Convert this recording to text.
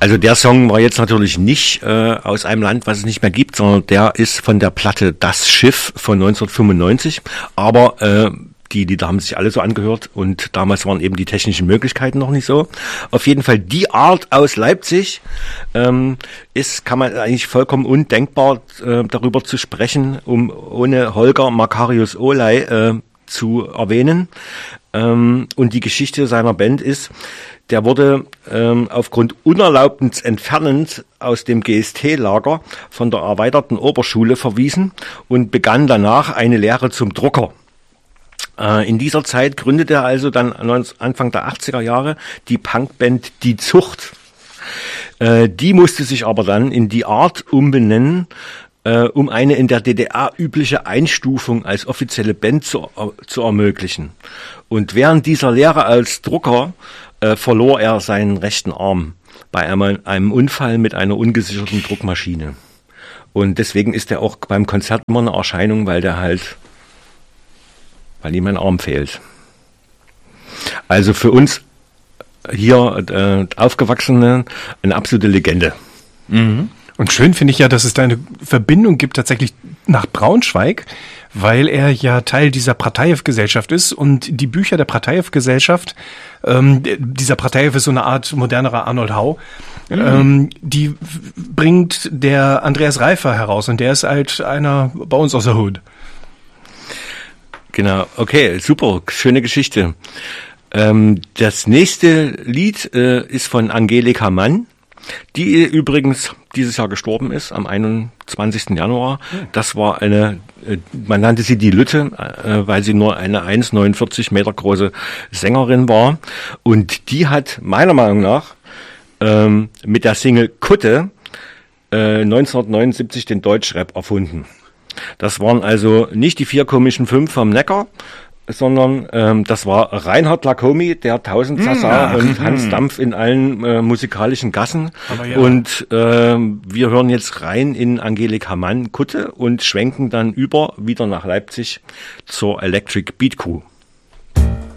Also der Song war jetzt natürlich nicht aus einem Land, was es nicht mehr gibt, sondern der ist von der Platte Das Schiff von 1995. Aber die Lieder haben sich alle so angehört und damals waren eben die technischen Möglichkeiten noch nicht so. Auf jeden Fall die Art aus Leipzig kann man eigentlich vollkommen undenkbar darüber zu sprechen, ohne Holger Makarius Olay zu erwähnen. Und die Geschichte seiner Band ist, der wurde aufgrund unerlaubten Entfernens aus dem GST-Lager von der erweiterten Oberschule verwiesen und begann danach eine Lehre zum Drucker. In dieser Zeit gründete er also dann Anfang der 80er Jahre die Punkband Die Zucht. Die musste sich aber dann in Die Art umbenennen, um eine in der DDR übliche Einstufung als offizielle Band zu ermöglichen. Und während dieser Lehre als Drucker verlor er seinen rechten Arm bei einem Unfall mit einer ungesicherten Druckmaschine. Und deswegen ist er auch beim Konzert immer eine Erscheinung, weil ihm ein Arm fehlt. Also für uns hier Aufgewachsene eine absolute Legende. Mhm. Und schön finde ich ja, dass es da eine Verbindung gibt tatsächlich nach Braunschweig, weil er ja Teil dieser Pratajew-Gesellschaft ist und die Bücher der Pratajew-Gesellschaft, dieser Pratajew ist so eine Art modernerer Arnold Hau, die bringt der Andreas Reifer heraus und der ist halt einer bei uns aus der Hood. Genau, okay, super, schöne Geschichte. Das nächste Lied ist von Angelika Mann, die übrigens dieses Jahr gestorben ist, am 21. Januar. Das war man nannte sie die Lütte, weil sie nur eine 1,49 Meter große Sängerin war. Und die hat meiner Meinung nach mit der Single Kutte 1979 den Deutschrap erfunden. Das waren also nicht die 4 komischen 5 vom Neckar, sondern das war Reinhard Lacomi, der Tausendsassa und Hans Dampf in allen musikalischen Gassen. Ja. Und wir hören jetzt rein in Angelika Mann Kutte und schwenken dann wieder nach Leipzig zur Electric Beat Crew.